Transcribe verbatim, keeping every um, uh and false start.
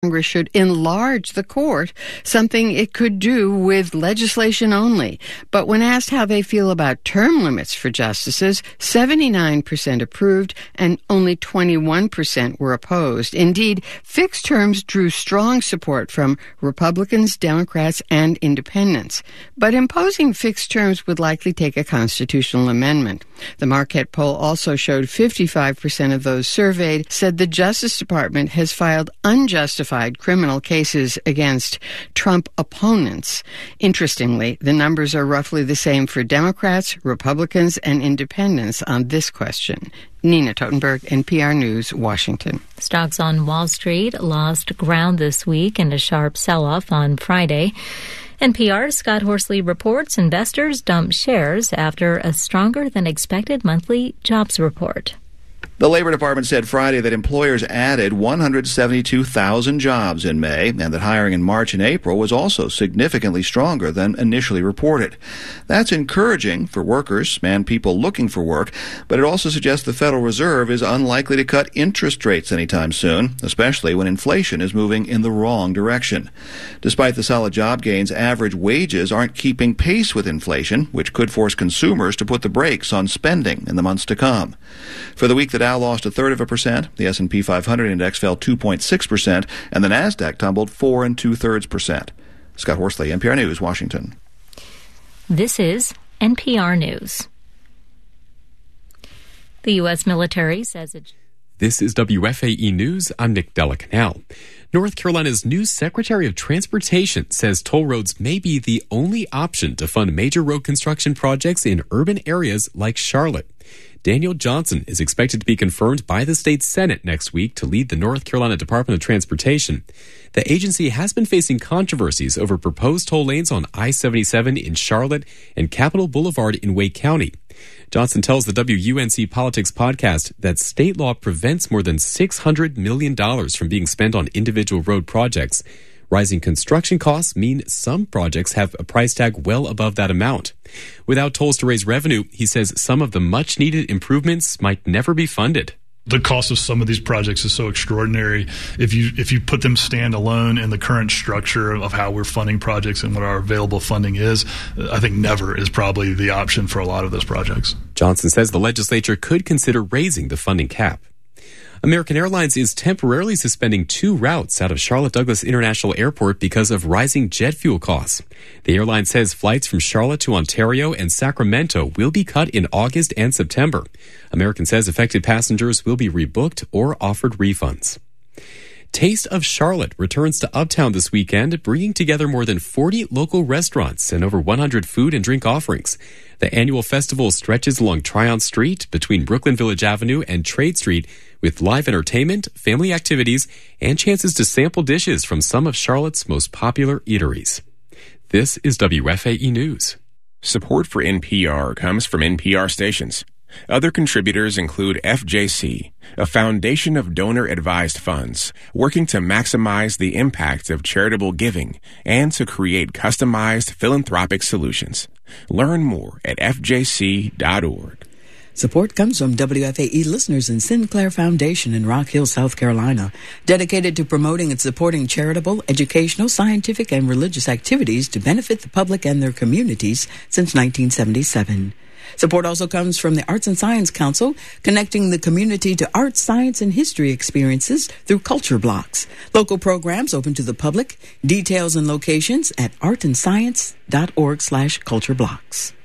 Congress should enlarge the court, something it could do with legislation only. But when asked how they feel about term limits for justices, seventy-nine percent approved and only twenty-one percent were opposed. Indeed, fixed terms drew strong support from Republicans, Democrats, and independents. But imposing fixed terms would likely take a constitutional amendment. The Marquette poll also showed fifty-five percent of those surveyed said the Justice Department has filed unjustified criminal cases against Trump opponents. Interestingly, the numbers are roughly the same for Democrats, Republicans, and independents on this question. Nina Totenberg, N P R News, Washington. Stocks on Wall Street lost ground this week in a sharp sell-off on Friday. N P R's Scott Horsley reports investors dumped shares after a stronger-than-expected monthly jobs report. The Labor Department said Friday that employers added one hundred seventy-two thousand jobs in May and that hiring in March and April was also significantly stronger than initially reported. That's encouraging for workers and people looking for work, but it also suggests the Federal Reserve is unlikely to cut interest rates anytime soon, especially when inflation is moving in the wrong direction. Despite the solid job gains, average wages aren't keeping pace with inflation, which could force consumers to put the brakes on spending in the months to come. For the week, the Dow lost a third of a percent, the S and P five hundred index fell two point six percent, and the NASDAQ tumbled four and two-thirds percent. Scott Horsley, N P R News, Washington. This is N P R News. The U S military says it... This is W F A E News. I'm Nick Delacanal. North Carolina's new Secretary of Transportation says toll roads may be the only option to fund major road construction projects in urban areas like Charlotte. Daniel Johnson is expected to be confirmed by the state Senate next week to lead the North Carolina Department of Transportation. The agency has been facing controversies over proposed toll lanes on I seventy-seven in Charlotte and Capitol Boulevard in Wake County. Johnson tells the W U N C Politics podcast that state law prevents more than six hundred million dollars from being spent on individual road projects. Rising construction costs mean some projects have a price tag well above that amount. Without tolls to raise revenue, he says some of the much-needed improvements might never be funded. The cost of some of these projects is so extraordinary. If you if you put them stand alone in the current structure of how we're funding projects and what our available funding is, I think never is probably the option for a lot of those projects. Johnson says the legislature could consider raising the funding cap. American Airlines is temporarily suspending two routes out of Charlotte Douglas International Airport because of rising jet fuel costs. The airline says flights from Charlotte to Ontario and Sacramento will be cut in August and September. American says affected passengers will be rebooked or offered refunds. Taste of Charlotte returns to Uptown this weekend, bringing together more than forty local restaurants and over one hundred food and drink offerings. The annual festival stretches along Tryon Street between Brooklyn Village Avenue and Trade Street with live entertainment, family activities, and chances to sample dishes from some of Charlotte's most popular eateries. This is W F A E News. Support for N P R comes from N P R stations. Other contributors include F J C, a foundation of donor-advised funds working to maximize the impact of charitable giving and to create customized philanthropic solutions. Learn more at F J C dot org. Support comes from W F A E listeners in Sinclair Foundation in Rock Hill, South Carolina, dedicated to promoting and supporting charitable, educational, scientific, and religious activities to benefit the public and their communities since nineteen seventy-seven. Support also comes from the Arts and Science Council, connecting the community to art, science, and history experiences through culture blocks. Local programs open to the public. Details and locations at art and science dot org slash culture blocks.